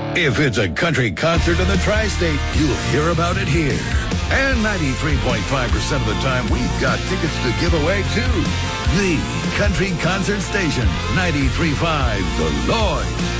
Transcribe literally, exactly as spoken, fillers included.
If it's a country concert in the tri-state, you'll hear about it here. And ninety-three point five percent of the time, we've got tickets to give away, too. The Country Concert Station, ninety-three point five The Lloyd.